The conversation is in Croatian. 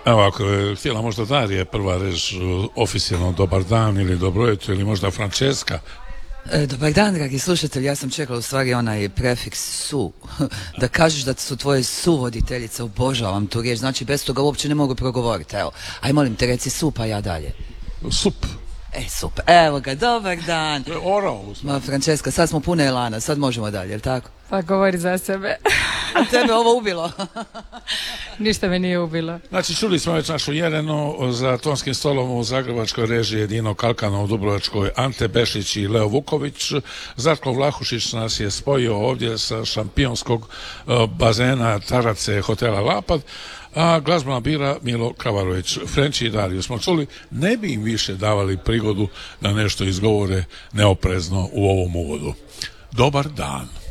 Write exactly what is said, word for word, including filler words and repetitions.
Evo, ako je htjela možda Darija prva reći oficijalno dobar dan ili dobro jutro ili možda Francesca. E, dobar dan, dragi slušatelji, ja sam čekala u stvari onaj prefiks su, da kažeš da su tvoje suvoditeljice, obožavam tu riječ, znači bez toga uopće ne mogu progovoriti, evo, aj molim te reci su pa ja dalje. Sup. E, super, evo ga, dobar dan. Orao. Ma, Francesca, sad smo pune elana, sad možemo dalje, jel tako? Pa govori za sebe. A tebe ovo ubilo? Ništa me nije ubilo. Znači, čuli smo već našu Jelenu za tonskim stolom u zagrebačkoj režiji Dino Kalkana, u dubrovačkoj Ante Bešić i Leo Vuković. Zatko Vlahušić nas je spojio ovdje sa šampionskog bazena Tarace hotela Lapad, a glazbena bira Milo Kavarović. Frenči i Dariju smo čuli, ne bi im više davali prigodu da nešto izgovore neoprezno u ovom uvodu. Dobar dan.